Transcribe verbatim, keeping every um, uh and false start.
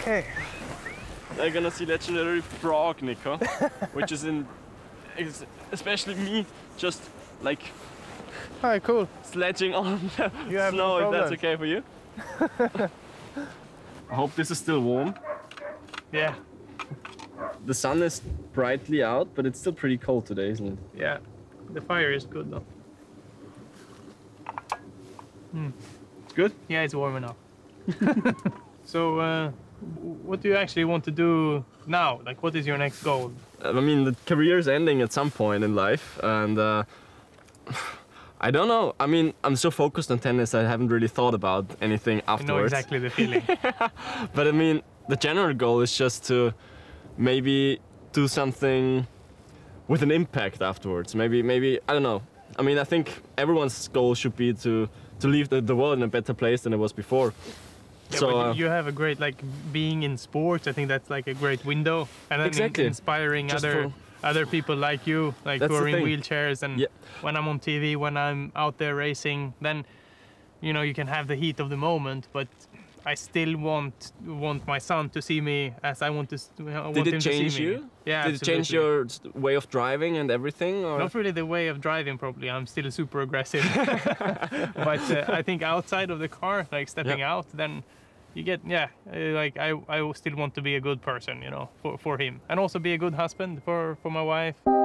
Okay. They're gonna see legendary frog, Nico, which is in, is especially me, just like Alright, cool. sledging on the You have snow, no if that's problems. okay for you. I hope this is still warm. Yeah, The sun is brightly out, but it's still pretty cold today, isn't it? yeah. The fire is good though. It's good. Yeah, it's warm enough. So, uh, what do you actually want to do now? Like, what is your next goal? I mean, the career is ending at some point in life, and uh, I don't know. I mean, I'm so focused on tennis, I haven't really thought about anything I afterwards. know exactly the feeling. But I mean, the general goal is just to maybe do something with an impact afterwards. Maybe, maybe I don't know. I mean, I think everyone's goal should be to to leave the, the world in a better place than it was before. Yeah, so but uh, you have a great, like, being in sports. I think that's like a great window, and then Exactly. inspiring Just other for- other people like you, like That's who the are in thing. wheelchairs. And Yeah. when I'm on T V, when I'm out there racing, then you know you can have the heat of the moment, but I still want want my son to see me as I want to. s- uh, Want did him it to change see me. you? Yeah, Did it change absolutely. your s- way of driving and everything? Or? Not really the way of driving, probably. I'm still super aggressive. But uh, I think outside of the car, like stepping Yeah. out, then you get, yeah, uh, like I, I still want to be a good person, you know, for, for him. And also be a good husband for, for my wife.